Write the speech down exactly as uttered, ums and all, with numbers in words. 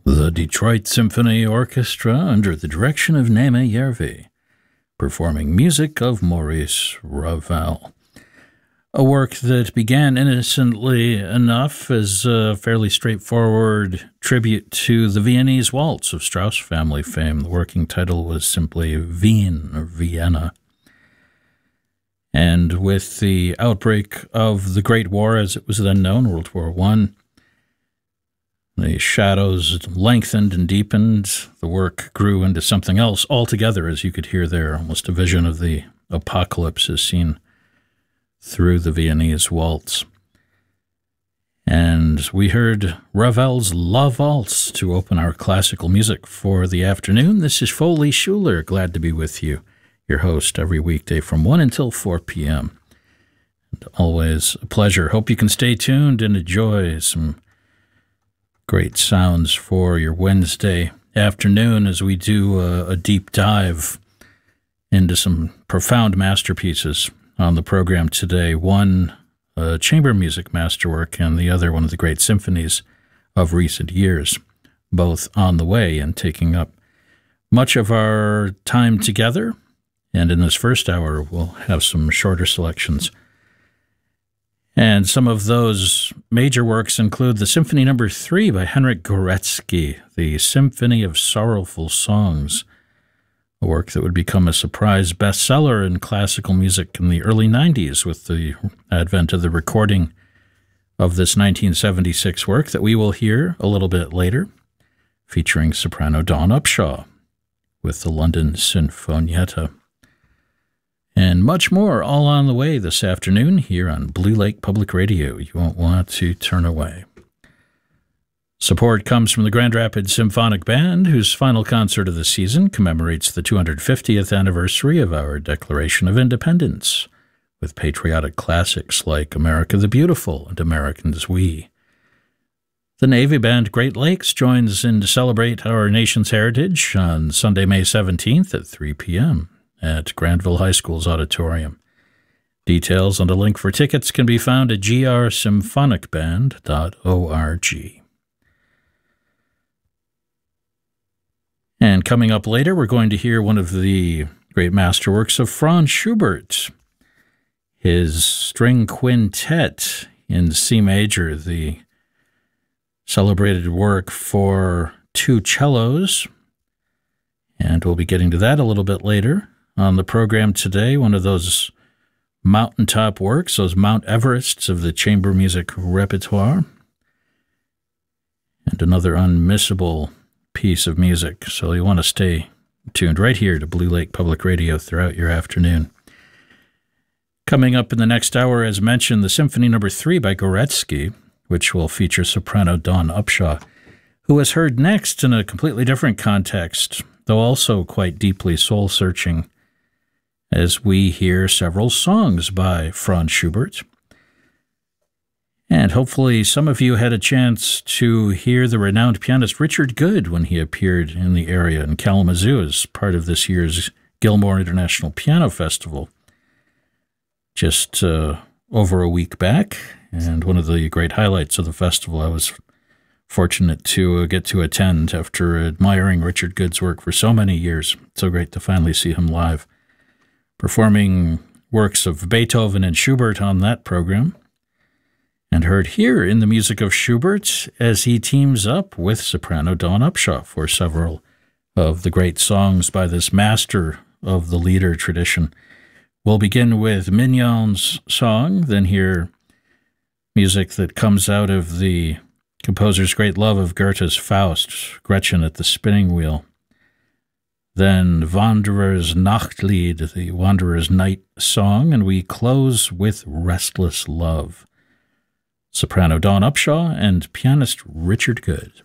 The Detroit Symphony Orchestra, under the direction of Naima Järvi, performing music of Maurice Ravel. A work that began innocently enough as a fairly straightforward tribute to the Viennese Waltz of Strauss family fame. The working title was simply Wien, or Vienna. And with the outbreak of the Great War, as it was then known, World War One, the shadows lengthened and deepened. The work grew into something else altogether, as you could hear there. Almost a vision of the apocalypse is seen through the Viennese Waltz. And we heard Ravel's La Valse to open our classical music for the afternoon. This is Foley Schuler, glad to be with you, your host every weekday from one until four p.m. And always a pleasure. Hope you can stay tuned and enjoy some great sounds for your Wednesday afternoon as we do a, a deep dive into some profound masterpieces on the program today. One, a chamber music masterwork, and the other, one of the great symphonies of recent years, both on the way and taking up much of our time together. And in this first hour, we'll have some shorter selections. And some of those major works include the Symphony Number Three by Henryk Górecki, the Symphony of Sorrowful Songs, a work that would become a surprise bestseller in classical music in the early nineties with the advent of the recording of this nineteen seventy-six work that we will hear a little bit later, featuring soprano Dawn Upshaw with the London Sinfonietta. And much more, all on the way this afternoon here on Blue Lake Public Radio. You won't want to turn away. Support comes from the Grand Rapids Symphonic Band, whose final concert of the season commemorates the two hundred fiftieth anniversary of our Declaration of Independence, with patriotic classics like America the Beautiful and Americans We. The Navy Band Great Lakes joins in to celebrate our nation's heritage on Sunday, May seventeenth at three p.m. at Granville High School's auditorium. Details and a link for tickets can be found at g r symphonic band dot org. And coming up later, we're going to hear one of the great masterworks of Franz Schubert, his string quintet in C major, the celebrated work for two cellos. And we'll be getting to that a little bit later on the program today. One of those mountaintop works, those Mount Everests of the chamber music repertoire. And another unmissable piece of music. So you want to stay tuned right here to Blue Lake Public Radio throughout your afternoon. Coming up in the next hour, as mentioned, the Symphony Number Three by Górecki, which will feature soprano Dawn Upshaw, who was heard next in a completely different context, though also quite deeply soul-searching, as we hear several songs by Franz Schubert. And hopefully some of you had a chance to hear the renowned pianist Richard Good when he appeared in the area in Kalamazoo as part of this year's Gilmore International Piano Festival just uh, over a week back. And one of the great highlights of the festival, I was fortunate to uh, get to attend after admiring Richard Good's work for so many years. So great to finally see him live, performing works of Beethoven and Schubert on that program, and heard here in the music of Schubert as he teams up with soprano Dawn Upshaw for several of the great songs by this master of the lieder tradition. We'll begin with Mignon's song, then hear music that comes out of the composer's great love of Goethe's Faust, Gretchen at the spinning wheel. Then Wanderer's Nachtlied, the Wanderer's Night Song, and we close with Restless Love. Soprano Dawn Upshaw and pianist Richard Good.